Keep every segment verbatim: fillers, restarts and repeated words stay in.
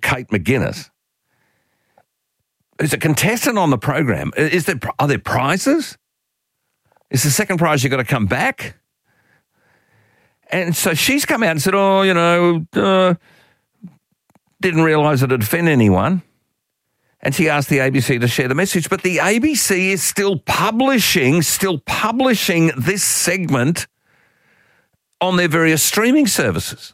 Kate McGuinness, who's a contestant on the program. Is there, are there prizes? Is the second prize you've got to come back? And so she's come out and said, oh, you know, uh, didn't realise it would offend anyone. And she asked the A B C to share the message. But the A B C is still publishing, still publishing this segment on their various streaming services.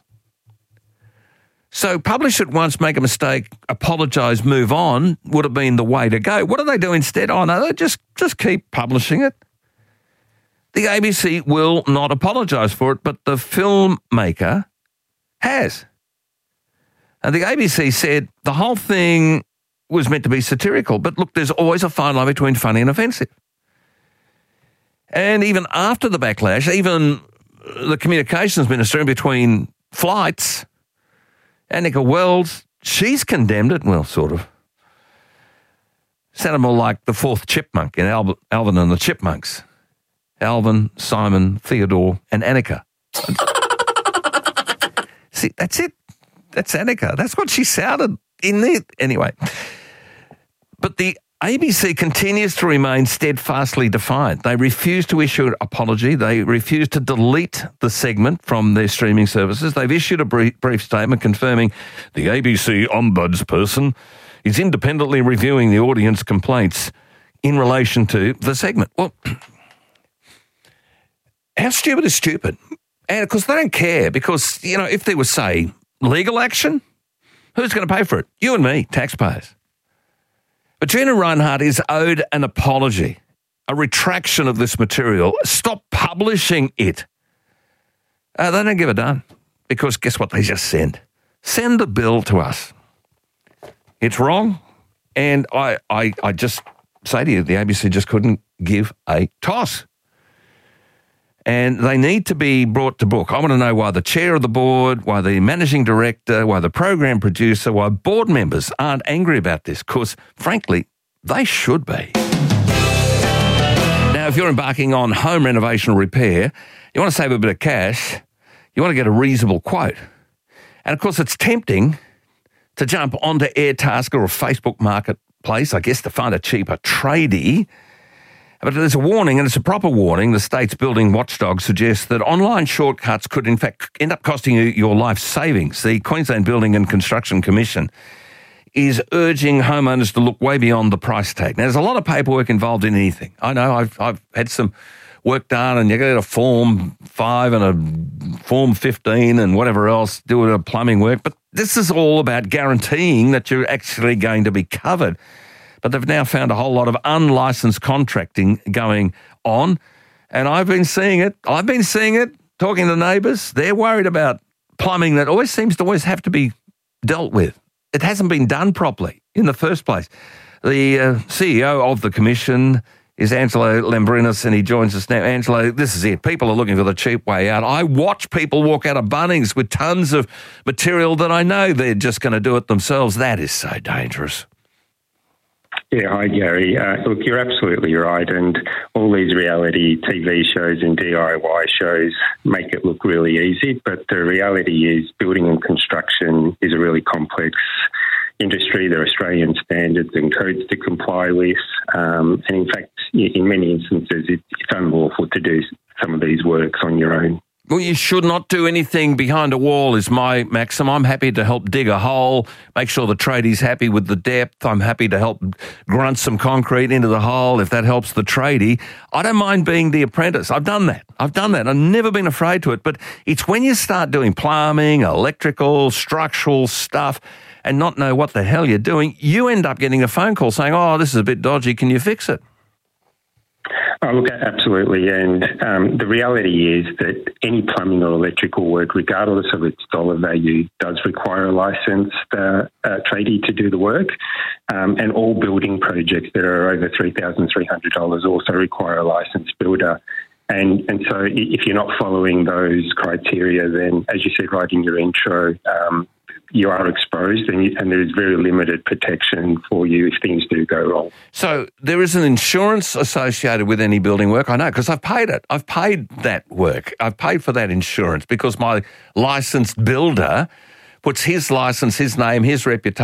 So publish it once, make a mistake, apologise, move on would have been the way to go. What do they do instead? Oh, no, they just, just keep publishing it. The A B C will not apologise for it, but the filmmaker has. And the A B C said the whole thing was meant to be satirical, but look, there's always a fine line between funny and offensive. And even after the backlash, even the communications minister in between flights, Annika Wells, she's condemned it. Well, sort of. Sounded more like the fourth chipmunk in Al- Alvin and the Chipmunks. Alvin, Simon, Theodore, and Annika. See, that's it. That's Annika. That's what she sounded in there. Anyway. But the A B C continues to remain steadfastly defiant. They refuse to issue an apology. They refuse to delete the segment from their streaming services. They've issued a brief, brief statement confirming the A B C ombudsperson is independently reviewing the audience complaints in relation to the segment. Well, how stupid is stupid? And of course, they don't care because, you know, if there was, say, legal action, who's going to pay for it? You and me, taxpayers. But Gina Rinehart is owed an apology, a retraction of this material. Stop publishing it. Uh, they don't give a darn because guess what they just send? Send the bill to us. It's wrong. And I, I, I just say to you, the A B C just couldn't give a toss. And they need to be brought to book. I want to know why the chair of the board, why the managing director, why the program producer, why board members aren't angry about this, because, frankly, they should be. Now, if you're embarking on home renovation or repair, you want to save a bit of cash, you want to get a reasonable quote. And, of course, it's tempting to jump onto Airtasker or Facebook Marketplace, I guess, to find a cheaper tradie. But there's a warning, and it's a proper warning. The state's building watchdog suggests that online shortcuts could, in fact, end up costing you your life savings. The Queensland Building and Construction Commission is urging homeowners to look way beyond the price tag. Now, there's a lot of paperwork involved in anything. I know I've I've had some work done, and you get a Form five and a Form fifteen and whatever else, doing a plumbing work. But this is all about guaranteeing that you're actually going to be covered. But they've now found a whole lot of unlicensed contracting going on. And I've been seeing it. I've been seeing it, talking to neighbours. They're worried about plumbing that always seems to always have to be dealt with. It hasn't been done properly in the first place. The uh, C E O of the Commission is Angelo Lambrinis, and he joins us now. Angelo, this is it. People are looking for the cheap way out. I watch people walk out of Bunnings with tons of material that I know they're just going to do it themselves. That is so dangerous. Yeah, hi, Gary. Uh, look, you're absolutely right. And all these reality T V shows and D I Y shows make it look really easy. But the reality is building and construction is a really complex industry. There are Australian standards and codes to comply with. Um, and in fact, in many instances, it, it's unlawful to do some of these works on your own. Well, you should not do anything behind a wall is my maxim. I'm happy to help dig a hole, make sure the tradie's happy with the depth. I'm happy to help grunt some concrete into the hole if that helps the tradie. I don't mind being the apprentice. I've done that. I've done that. I've never been afraid to it. But it's when you start doing plumbing, electrical, structural stuff and not know what the hell you're doing, you end up getting a phone call saying, oh, this is a bit dodgy. Can you fix it? Oh, look, absolutely. And um, the reality is that any plumbing or electrical work, regardless of its dollar value, does require a licensed uh, uh, tradie to do the work. Um, and all building projects that are over three thousand three hundred dollars also require a licensed builder. And and so if you're not following those criteria, then, as you said right in your intro, um, you are exposed and, you, and there is very limited protection for you if things do go wrong. So there is an insurance associated with any building work? I know, because I've paid it. I've paid that work. I've paid for that insurance because my licensed builder puts his license, his name, his reputation